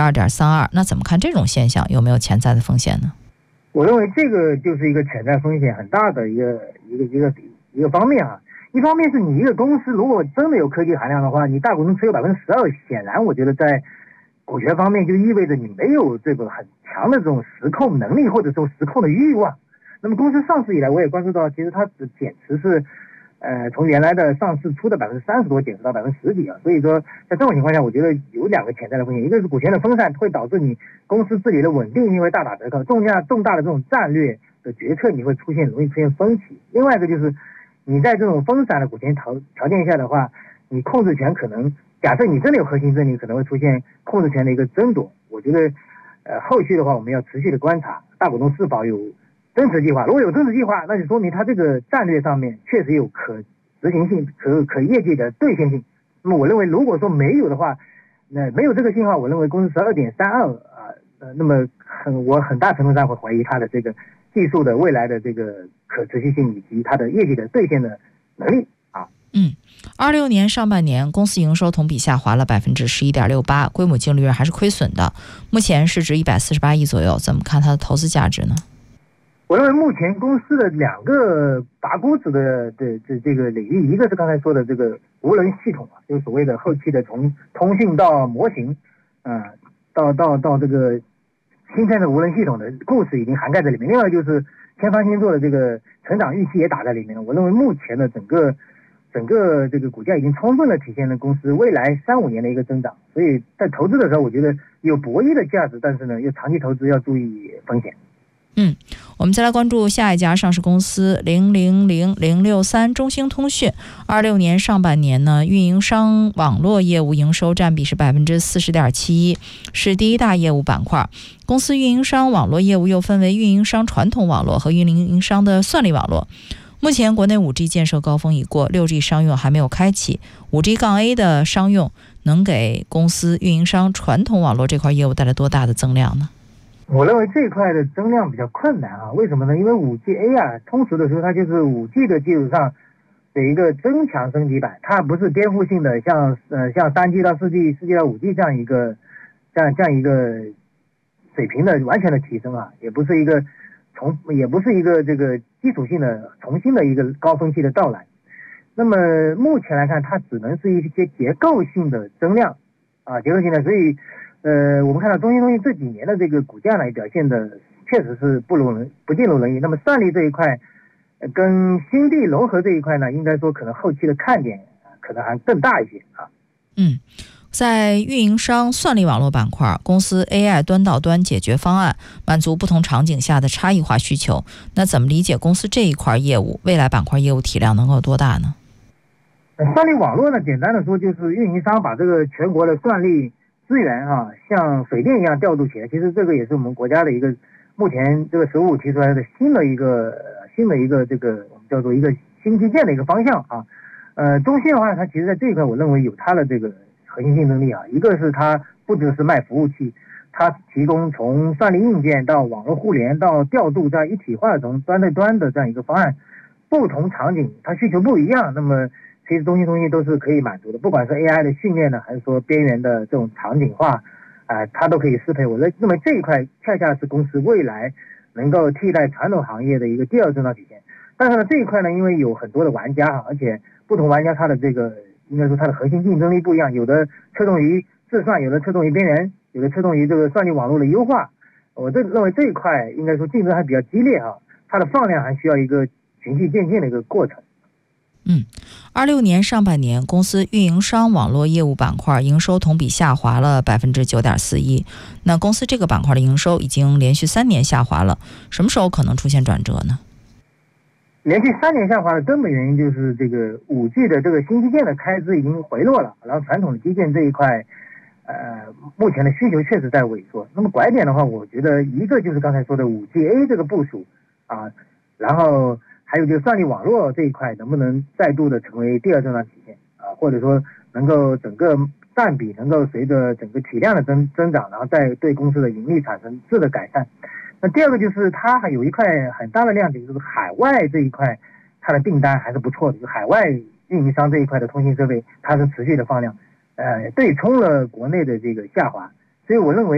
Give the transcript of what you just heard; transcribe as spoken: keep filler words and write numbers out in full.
二点三二，那怎么看这种现象？有没有潜在的风险呢？ 我认为这个就是一个潜在风险很大的一个一个一个一个方面啊。一方面是你一个公司如果真的有科技含量的话，你大股东持有百分之十二，显然我觉得在股权方面就意味着你没有这个很强的这种实控能力或者说实控的欲望。那么公司上市以来，我也关注到，其实它的减持是，呃，从原来的上市初的百分之三十多减持到百分之十几啊。所以说，在这种情况下，我觉得有两个潜在的风险，一个是股权的分散会导致你公司治理的稳定性会大打折扣，重大重大的这种战略的决策你会出现容易出现分歧。另外一个就是你在这种分散的股权条条件下的话，你控制权可能，假设你真的有核心争议，可能会出现控制权的一个争夺。我觉得，呃，后续的话我们要持续的观察大股东是否有增持计划。如果有增持计划，那就说明他这个战略上面确实有可执行性、可可业绩的兑现性。那么我认为，如果说没有的话，那没有这个信号，我认为公司十二点三二啊，呃，那么很我很大程度上会怀疑它的这个技术的未来的这个可持续性以及它的业绩的兑现的能力啊。 嗯，二六年上半年公司营收同比下滑了百分之十一点六八，规模净利润还是亏损的，目前市值一百四十八亿左右，怎么看它的投资价值呢？ 我认为目前公司的两个拔估值的的这这个领域，一个是刚才说的这个无人系统啊，就是所谓的后期的从通讯到模型，啊、呃，到到到这个新生的无人系统的故事已经涵盖在里面。另外就是千方星座的这个成长预期也打在里面了。我认为目前的整个整个这个股价已经充分的体现了公司未来三五年的一个增长，所以在投资的时候，我觉得有博弈的价值，但是呢，又长期投资要注意风险。 嗯，我们再来关注下一家上市公司零零零零六三中兴通讯。二六年上半年呢，运营商网络业务营收占比是百分之四十点七一，是第一大业务板块。公司运营商网络业务又分为运营商传统网络和运营商的算力网络。目前国内 五 G 建设高峰已过， 六 G 商用还没有开启， 五 G A 的商用能给公司运营商传统网络这块业务带来多大的增量呢？ 我认为这一块的增量比较困难啊，为什么呢？因为 五 G A 啊，通俗的说，它就是 五 G 的基础上的一个增强升级版，它不是颠覆性的像呃像 三 G 到 四 G、四 G 到 五 G 这样一个这样这样一个水平的完全的提升啊，也不是一个从也不是一个这个基础性的重新的一个高峰期的到来。那么目前来看，它只能是一些结构性的增量啊，结构性的，所以。呃，我们看到中兴通讯这几年的这个股价呢，表现的确实是不如人不尽如人意。那么算力这一块，呃，跟新地融合这一块呢，应该说可能后期的看点可能还更大一些啊。 嗯，在运营商算力网络板块，公司 A I 端到端解决方案满足不同场景下的差异化需求。那怎么理解公司这一块业务未来板块业务体量能够多大呢？ 算力网络呢，简单的说就是运营商把这个全国的算力资源啊，像水电一样调度起来。其实这个也是我们国家的一个目前这个十五提出来的新的一个新的一个这个我们叫做一个新基建的一个方向啊。呃，中兴的话，它其实在这一块我认为有它的这个核心竞争力啊。一个是它不只是卖服务器，它提供从算力硬件到网络互联到调度这样一体化的从端对端的这样一个方案，不同场景它需求不一样，那么其实中兴通讯都是可以满足的，不管是 A I 的训练呢，还是说边缘的这种场景化，啊、呃，它都可以适配。我认为这一块恰恰是公司未来能够替代传统行业的一个第二增长体现。但是呢，这一块呢，因为有很多的玩家哈，而且不同玩家它的这个应该说它的核心竞争力不一样，有的侧重于自算，有的侧重于边缘，有的侧重于这个算力网络的优化。我这认为这一块应该说竞争还比较激烈哈，它的放量还需要一个循序渐进的一个过程。 嗯，二六年上半年，公司运营商网络业务板块营收同比下滑了百分之九点四一。那公司这个板块的营收已经连续三年下滑了，什么时候可能出现转折呢？ 连续三年下滑的根本原因就是这个 五 G 的这个新基建的开支已经回落了，然后传统的基建这一块，呃，目前的需求确实在萎缩。那么拐点的话，我觉得一个就是刚才说的 五 G A 这个部署啊，然后。还有就是算力网络这一块能不能再度的成为第二增长体现啊，或者说能够整个占比能够随着整个体量的增增长，然后再对公司的盈利产生质的改善。那第二个就是它还有一块很大的亮点，就是海外这一块它的订单还是不错的，就海外运营商这一块的通信设备它是持续的放量，呃，对冲了国内的这个下滑。所以我认为